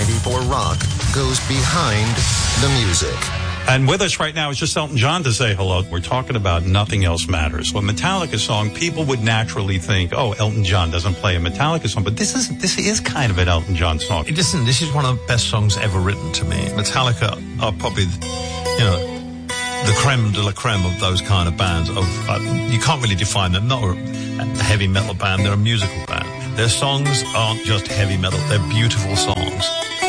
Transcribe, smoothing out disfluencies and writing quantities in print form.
94 Rock goes behind the music. And with us right now is just Elton John to say hello. We're talking about Nothing Else Matters. Well, Metallica song, people would naturally think, oh, Elton John doesn't play a Metallica song. But this is kind of an Elton John song. Listen, this is one of the best songs ever written to me. Metallica are probably, the creme de la creme of those kind of bands. You can't really define them. Not a heavy metal band, they're a musical band. Their songs aren't just heavy metal, they're beautiful songs.